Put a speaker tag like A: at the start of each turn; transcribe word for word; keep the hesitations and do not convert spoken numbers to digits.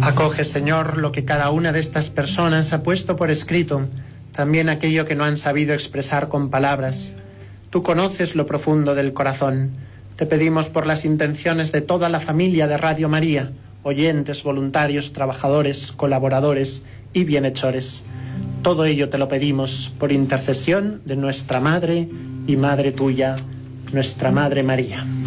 A: Acoge, Señor, lo que cada una de estas personas ha puesto por escrito, también aquello que no han sabido expresar con palabras. Tú conoces lo profundo del corazón. Te pedimos por las intenciones de toda la familia de Radio María, oyentes, voluntarios, trabajadores, colaboradores y bienhechores. Todo ello te lo pedimos por intercesión de nuestra Madre y Madre tuya, nuestra Madre María.